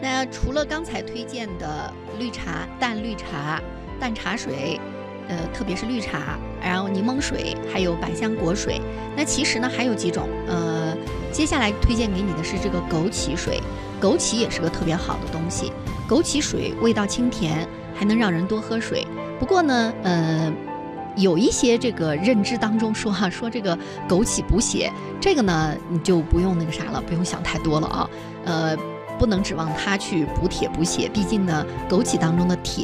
那除了刚才推荐的绿茶、淡绿茶、淡茶水，特别是绿茶，然后柠檬水，还有百香果水。那其实呢还有几种，接下来推荐给你的是这个枸杞水，枸杞也是个特别好的东西。枸杞水味道清甜，还能让人多喝水。不过呢，有一些这个认知当中说这个枸杞补血，这个呢你就不用那个啥了，不用想太多了啊。不能指望它去补铁补血，毕竟呢，枸杞当中的铁